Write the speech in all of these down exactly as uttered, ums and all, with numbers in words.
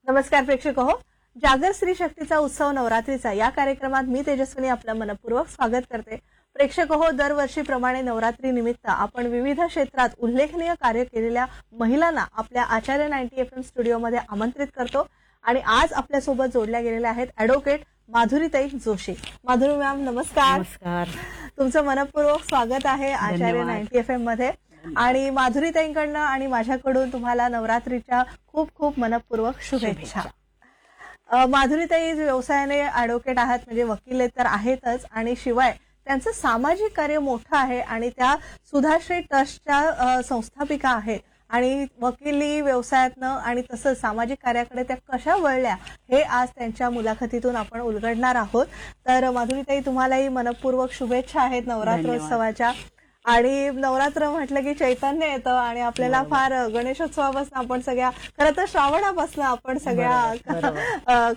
नमस्कार प्रेक्षक हो, जागर स्त्री शक्तीचा उत्सव नवरात्रीचा या कार्यक्रमात मी तेजस्विनी आपलं मनपूर्वक स्वागत करते। प्रेक्षक हो, दरवर्षीप्रमाणे नवरात्री निमित्त आपण विविध क्षेत्रात उल्लेखनीय कार्य केलेल्या महिलांना आपल्या आचार्य नाईन्टी एफ एम स्टुडिओमध्ये आमंत्रित करतो आणि आज आपल्या सोबत जोडल्या गेलेल्या आहेत ॲडव्होकेट माधुरीताई जोशी। माधुरी मॅम नमस्कार। नमस्कार, तुमचं मनपूर्वक स्वागत आहे आचार्य नाईन्टी एफ एम मध्ये। आणि माधुरीताईंकडनं आणि माझ्याकडून तुम्हाला नवरात्रीच्या खूप खूप मनपूर्वक शुभेच्छा। माधुरीताई व्यवसायाने ॲडव्होकेट आहात, म्हणजे वकील तर आहेतच, आणि शिवाय त्यांचं सामाजिक कार्य मोठं आहे आणि त्या सुधाश्री ट्रस्टच्या संस्थापिका आहेत आणि वकिली व्यवसायातनं आणि तसंच सामाजिक कार्याकडे त्या कशा वळल्या हे आज त्यांच्या मुलाखतीतून आपण उलगडणार आहोत। तर माधुरीताई, तुम्हालाही मनपूर्वक शुभेच्छा आहेत नवरात्रोत्सवाच्या। आणि नवरात्र म्हटलं की चैतन्य येतं आणि आपल्याला फार गणेशोत्सवापासून आपण सगळ्या, खरं तर श्रावणापासून आपण सगळ्या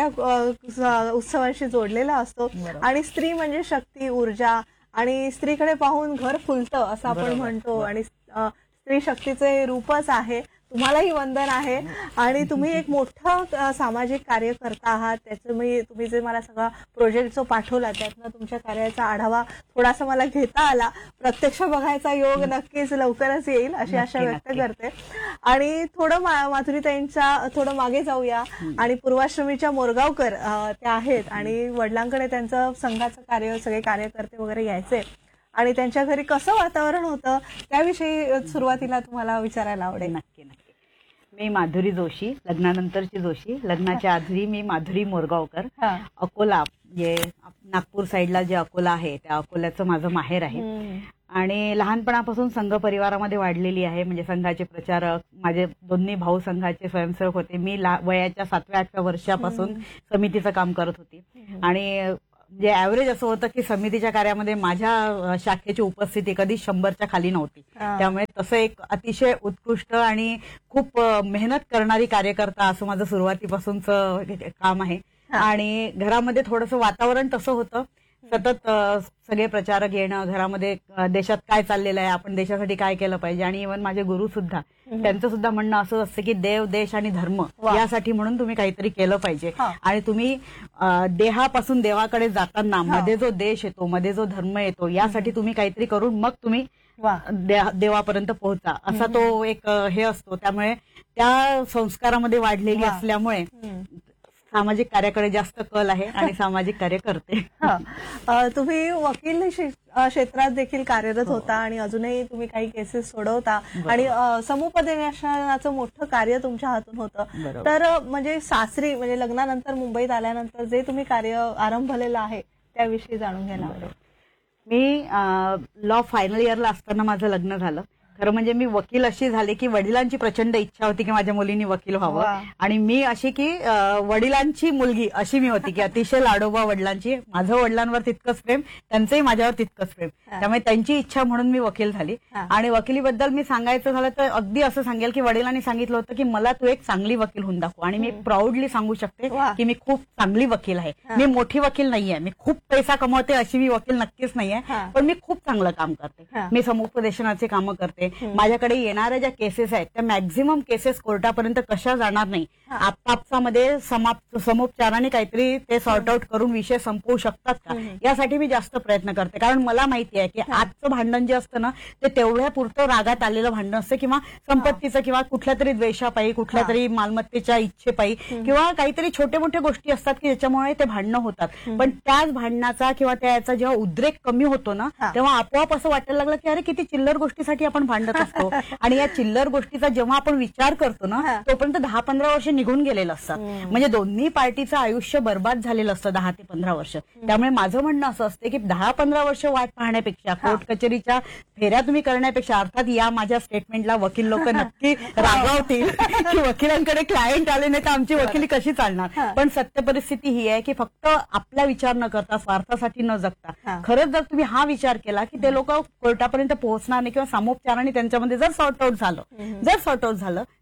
सगळ्या उत्सवांशी जोडलेला असतो आणि स्त्री म्हणजे शक्ती, ऊर्जा, आणि स्त्रीकडे पाहून घर फुलतं असं आपण म्हणतो आणि स्त्री शक्तीचे रूपच आहे। तुम्हालाही वंदन आहे आणि तुम्ही एक मोठं सामाजिक कार्य करता आहात। त्याचं मी तुम्ही जे मला सगळा प्रोजेक्ट जो पाठवला त्यातनं तुमच्या कार्याचा आढावा थोडासा मला घेता आला। प्रत्यक्ष बघायचा योग नक्कीच लवकरच येईल अशी आशा व्यक्त करते। आणि थोडं माधुरीताईंच्या थोडं मागे जाऊया आणि पूर्वाश्रमीच्या मोरगावकर त्या आहेत आणि वडिलांकडे त्यांचं संघाचं कार्य, सगळे कार्यकर्ते वगैरे यायचे आणि त्यांच्या घरी कसं वातावरण होतं त्याविषयी सुरुवातीला तुम्हाला विचारायला आवडेल। नक्की नक्की मी माधुरी जोशी, लग्नानंतरची जोशी। लग्नाच्या आधी मी माधुरी मोरगावकर, अकोला, जे नागपूर साईडला जे अकोला आहे त्या अकोल्याचं माझं माहेर आहे आणि लहानपणापासून संघ परिवारामध्ये वाढलेली आहे। म्हणजे संघाचे प्रचारक, माझे दोन्ही भाऊ संघाचे स्वयंसेवक होते। मी वयाच्या सातव्या आठव्या वर्षापासून समितीचं काम करत होती आणि जे ऍव्हरेज असं होतं की समितीच्या कार्यामध्ये माझ्या शाखेची उपस्थिती कधी शंभरच्या खाली नव्हती। त्यामुळे तसं एक अतिशय उत्कृष्ट आणि खूप मेहनत करणारी कार्यकर्ता असं माझं सुरुवातीपासूनच काम आहे। आणि घरामध्ये थोडंसं वातावरण तसं होतं, सतत सगळे प्रचारक येणं, घरामध्ये देशात काय चाललेलं आहे, आपण देशासाठी काय केलं पाहिजे। आणि इव्हन माझे गुरु सुद्धा, त्यांचं सुद्धा म्हणणं असं असतं की देव, देश आणि धर्म यासाठी म्हणून तुम्ही काहीतरी केलं पाहिजे आणि तुम्ही देहापासून देवाकडे जाताना मध्ये जो देश येतो, मध्ये जो धर्म येतो, यासाठी तुम्ही काहीतरी करून मग तुम्ही देवापर्यंत पोहोचा, असा तो एक हे असतो। त्यामुळे त्या संस्कारामध्ये वाढलेली असल्यामुळे सामाजिक कार्याकडे जास्त कल आहे आणि सामाजिक कार्य करते। तुम्ही वकील क्षेत्रात देखील कार्यरत होता आणि अजूनही तुम्ही काही केसेस सोडवता आणि समुपदेशनाचं मोठं कार्य तुमच्या हातून होतं। तर म्हणजे सासरी, म्हणजे लग्नानंतर मुंबईत आल्यानंतर जे तुम्ही कार्य आरंभलेलं आहे त्याविषयी जाणून घ्यायला आवडेल। मी लॉ फायनल इयरला असताना माझं लग्न झालं। खरं म्हणजे मी वकील अशी झाले की वडिलांची प्रचंड इच्छा होती की माझ्या मुलींनी वकील व्हावं आणि मी अशी की वडिलांची मुलगी अशी मी होती की अतिशय लाडोबा वडिलांची। माझं वडिलांवर तितकंच प्रेम, त्यांचंही माझ्यावर तितकंच प्रेम, त्यामुळे त्यांची इच्छा म्हणून मी वकील झाली। आणि वकिलीबद्दल मी सांगायचं झालं तर अगदी असं सांगेल की वडिलांनी सांगितलं होतं की मला तू एक चांगली वकील होऊन दाखव आणि मी प्राऊडली सांगू शकते की मी खूप चांगली वकील आहे। मी मोठी वकील नाहीये, मी खूप पैसा कमवते अशी मी वकील नक्कीच नाहीये, पण मी खूप चांगलं काम करते। मी समुपदेशनाचे कामं करते। माझ्याकडे येणाऱ्या ज्या केसेस आहेत त्या मॅक्झिमम केसेस कोर्टापर्यंत कशा जाणार नाही, आपापसामध्ये समोपचाराने काहीतरी ते सॉर्ट आउट करून विषय संपवू शकतात का, यासाठी मी जास्त प्रयत्न करते। कारण मला माहिती आहे की आजचं भांडण जे असतं ना ते तेवढ्या पुरतं रागात आलेलं भांडण असतं किंवा संपत्तीचं किंवा कुठल्या तरी द्वेषापायी, कुठल्या तरी मालमत्तेच्या इच्छेपायी किंवा काहीतरी छोटे मोठे गोष्टी असतात की ज्याच्यामुळे ते भांडणं होतात। पण त्याच भांडणाचा किंवा त्याचा जेव्हा उद्रेक कमी होतो ना तेव्हा आपोआप असं वाटायला लागलं की अरे किती चिल्लर गोष्टीसाठी आपण भांडत असतो आणि या चिल्लर गोष्टीचा जेव्हा आपण विचार करतो ना तोपर्यंत दहा पंधरा वर्ष निघून गेलेलं असतात। म्हणजे दोन्ही पार्टीचं आयुष्य बर्बाद झालेलं असतं दहा ते पंधरा वर्ष। त्यामुळे माझं म्हणणं असं असते की दहा पंधरा वर्ष वाट पाहण्यापेक्षा, कोर्ट कचेरीच्या फेऱ्या तुम्ही करण्यापेक्षा, अर्थात या माझ्या स्टेटमेंटला वकील लोक नक्की रागावतील की वकिलांकडे क्लायंट आले नाही तर आमची वकिली कशी चालणार, पण सत्य परिस्थिती ही आहे की फक्त आपला विचार न करता, स्वार्थासाठी न जगता, खरंच जर तुम्ही हा विचार केला की ते लोक कोर्टापर्यंत पोहोचणार नाही किंवा सामोपचाराने त्यांच्यामध्ये जर सॉर्ट आउट झालं जर सॉर्ट आउट झालं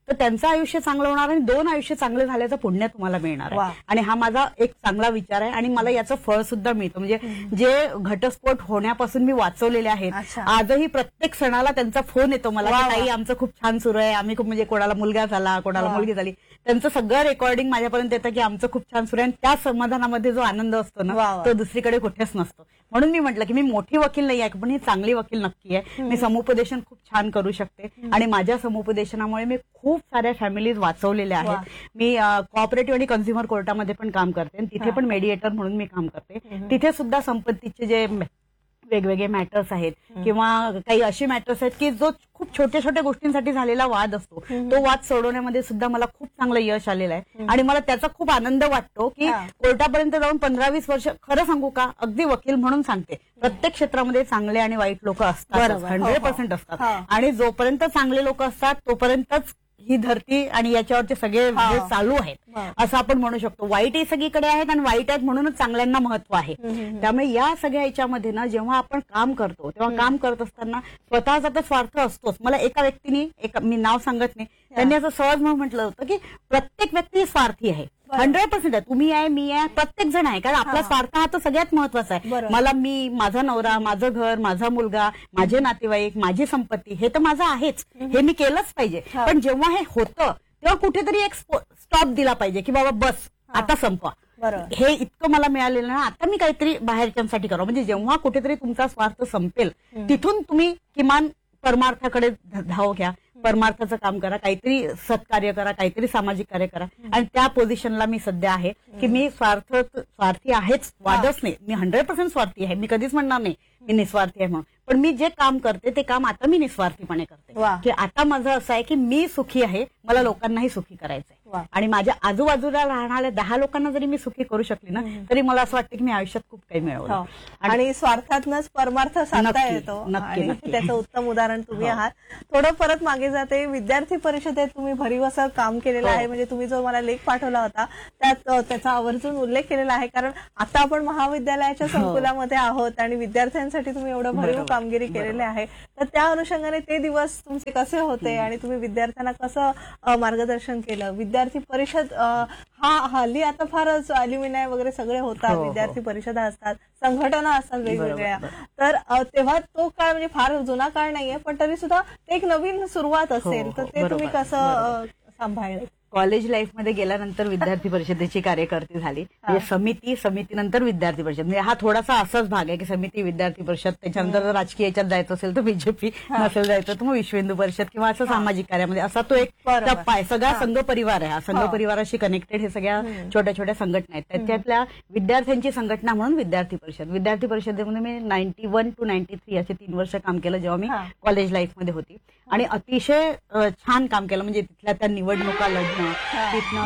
तर त्यांचं आयुष्य चांगलं होणार आणि दोन आयुष्य चांगले झाल्याचं पुण्य तुम्हाला मिळणार वा. आहे. आणि हा माझा एक चांगला विचार आहे आणि मला याचं फळ सुद्धा मिळतं. म्हणजे जे घटस्फोट होण्यापासून मी वाचवलेले आहेत, अच्छा. आजही प्रत्येक सणाला त्यांचा फोन येतो मला वा, की वा. ताई आमचं खूप छान सुरू आहे, आम्ही खूप म्हणजे कोणाला मुलगा झाला, कोणाला वा. मुलगी झाली, त्यांचं सगळं रेकॉर्डिंग माझ्यापर्यंत येतं की आमचं खूप छान सुरू आहे. आणि त्या समाधानामध्ये जो आनंद असतो वा, ना वा. तो दुसरीकडे कुठेच नसतो. म्हणून मी म्हटलं की मी मोठी वकील नाही आहे पण ही चांगली वकील नक्की आहे. मी समुपदेशन खूप छान करू शकते आणि माझ्या समुपदेशनामुळे मी खूप साऱ्या फॅमिलीज वाचवलेल्या वा. आहेत. मी कोऑपरेटिव्ह आणि कन्झ्युमर कोर्टामध्ये पण काम करते आणि तिथे हा. पण मेडिएटर म्हणून मी काम करते. तिथे सुद्धा संपत्तीचे जे वेगवेगळे मॅटर्स आहेत किंवा काही असे मॅटर्स आहेत की जो खूप छोट्या छोट्या गोष्टींसाठी झालेला वाद असतो तो वाद सोडवण्यामध्ये सुद्धा मला खूप चांगलं यश आलेलं आहे आणि मला त्याचा खूप आनंद वाटतो की हा. कोर्टापर्यंत जाऊन पंधरा वीस वर्ष, खरं सांगू का, अगदी वकील म्हणून सांगते, प्रत्येक क्षेत्रामध्ये चांगले आणि वाईट लोक असतात, बरोबर. हो, हंड्रेड हो. पर्सेंट असतात. हा. आणि जोपर्यंत चांगले लोक असतात तोपर्यंतच ही धरती आणि याच्यावरचे सगळे हा. जे चालू आहेत हा. असं आपण म्हणू शकतो. वाईटही सगळीकडे आहेत आणि वाईट आहेत म्हणूनच चांगल्यांना महत्व आहे. त्यामुळे या सगळ्या याच्यामध्ये ना जेव्हा आपण काम करतो तेव्हा काम करत असताना स्वतःचा तर स्वार्थ असतोच. मला एका व्यक्तीने, एक मी नाव सांगत नाही, त्यांनी असं सहज म्हणून म्हटलं होतं की प्रत्येक व्यक्ती स्वार्थी आहे. हंड्रेड पर्सेंट आहे. तुम्ही आहे, मी आहे, प्रत्येक जण आहे. कारण आपला स्वार्थ हा तो सगळ्यात महत्वाचा आहे. बरोबर. मला, मी, माझा नवरा, माझं घर, माझा मुलगा, माझे नातेवाईक, माझी संपत्ती, हे तर माझं आहेच, हे मी केलंच पाहिजे. हा. पण जेव्हा हे होतं तेव्हा कुठेतरी एक स्टॉप दिला पाहिजे की बाबा बस आता संपवा. बरोबर. हे इतकं मला मिळालेलं ना, आता मी काहीतरी बाहेरच्यांसाठी करावं. म्हणजे जेव्हा कुठेतरी तुमचा स्वार्थ संपेल तिथून तुम्ही किमान परमार्थाकडे ध- धाव घ्या, परमार्थाचं काम करा, काहीतरी सत्कार्य करा, काहीतरी सामाजिक कार्य करा. आणि त्या पोझिशनला मी सध्या आहे की मी स्वार्थ स्वार्थी आहेच, वादच नाही, मी हंड्रेड पर्सेंट स्वार्थी आहे. मी कधीच म्हणणार नाही मी निस्वार्थी आहे म्हणून, पण मी जे काम करते ते काम आता मी निस्वार्थीपणे करते. वा. की आता माझं असं आहे की मी सुखी आहे, मला लोकांनाही सुखी करायचंय. वा. आणि माझ्या आजूबाजूला राहणाऱ्या दहा लोकांना जरी मी सुखी करू शकली ना तरी मला असं वाटतं की मी आयुष्यात खूप काही मिळवलं. हो. आणि स्वार्थातनच परमार्थ साधता नक्की, येतो नक्की, आणि नक्की. त्याचं उत्तम उदाहरण तुम्ही हो. आहात. थोडं परत मागे जाते, विद्यार्थी परिषदेत तुम्ही भरीव असं काम केलेलं हो. आहे. म्हणजे तुम्ही जो मला लेख पाठवला होता त्यात अ, त्याचा आवर्जून उल्लेख केलेला आहे. कारण आता आपण महाविद्यालयाच्या संकुलामध्ये आहोत आणि विद्यार्थ्यांसाठी तुम्ही एवढं भरीव बरोबर, कामगिरी केलेली आहे. तर त्या अनुषंगाने ते दिवस तुमचे कसे होते आणि तुम्ही विद्यार्थ्यांना कसं अ, मार्गदर्शन केलं? विद्यार्थी परिषद अ, हा हल्ली आता फारच अल्युमिनाय वगैरे सगळे होतात, हो, हो. विद्यार्थी परिषदा असतात, संघटना असतात वेगवेगळ्या. बरोबर. तर अ, तेव्हा तो काळ म्हणजे फार जुना काळ नाहीये, पण तरी सुद्धा ते एक नवीन सुरुवात असेल. हो, तर हो, ते तुम्ही बरोबर, कसं अ, सांभाळले? कॉलेज लाईफमध्ये गेल्यानंतर विद्यार्थी परिषदेची कार्यकर्ती झाली. म्हणजे समिती, समितीनंतर विद्यार्थी परिषद. म्हणजे हा थोडासा असाच भाग आहे की समिती, विद्यार्थी परिषद, त्याच्यानंतर जर राजकीय याच्यात जायचं असेल तर बीजेपी, नसेल जायचं तर मग विश्व हिंदू परिषद किंवा असं सामाजिक कार्यामध्ये असा तो एक बरोबर. टप्पा आहे. सगळा संघ परिवार आहे. हा संघ हा. परिवाराशी कनेक्टेड हे सगळ्या छोट्या छोट्या संघटना आहेत. त्याच्यातल्या विद्यार्थ्यांची संघटना म्हणून विद्यार्थी परिषद. विद्यार्थी परिषदेमध्ये मी ninety one two ninety three असे तीन वर्ष काम केलं जेव्हा मी हा. कॉलेज लाईफमध्ये होती आणि अतिशय अ, छान काम केलं. म्हणजे तिथल्या त्या निवडणुका लढणं, तिथनं